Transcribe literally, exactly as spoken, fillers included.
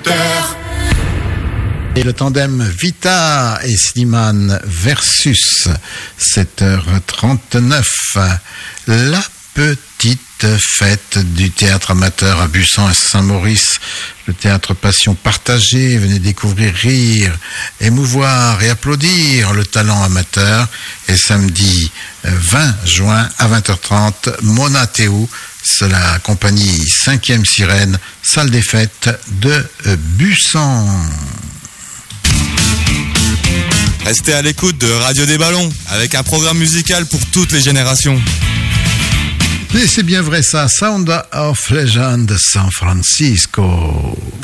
amateur. Et le tandem Vita et Slimane versus sept heures trente-neuf. La petite fête du théâtre amateur à Bussan et Saint-Maurice. Le théâtre passion partagée. Venez découvrir, rire, émouvoir et applaudir le talent amateur. Et samedi vingt juin à vingt heures trente, Mona Théou. C'est la compagnie cinquième Sirène, salle des fêtes de Bussan. Restez à l'écoute de Radio des Ballons, avec un programme musical pour toutes les générations. Et c'est bien vrai ça, Sound of Legend San Francisco.